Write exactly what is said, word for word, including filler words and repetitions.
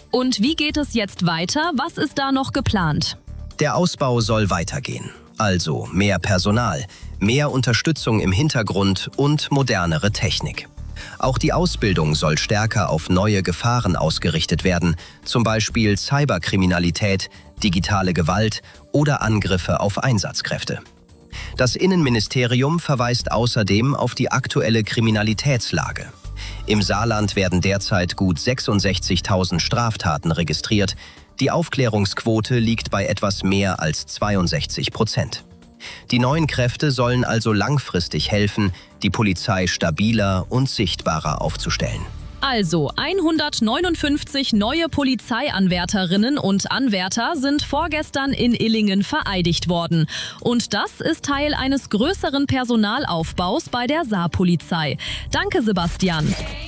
Und wie geht es jetzt weiter? Was ist da noch geplant? Der Ausbau soll weitergehen. Also mehr Personal, mehr Unterstützung im Hintergrund und modernere Technik. Auch die Ausbildung soll stärker auf neue Gefahren ausgerichtet werden, zum Beispiel Cyberkriminalität, digitale Gewalt oder Angriffe auf Einsatzkräfte. Das Innenministerium verweist außerdem auf die aktuelle Kriminalitätslage. Im Saarland werden derzeit gut sechsundsechzigtausend Straftaten registriert. Die Aufklärungsquote liegt bei etwas mehr als zweiundsechzig Prozent. Die neuen Kräfte sollen also langfristig helfen, die Polizei stabiler und sichtbarer aufzustellen. Also, hundertneunundfünfzig neue Polizeianwärterinnen und Anwärter sind vorgestern in Illingen vereidigt worden. Und das ist Teil eines größeren Personalaufbaus bei der Saarpolizei. Danke, Sebastian.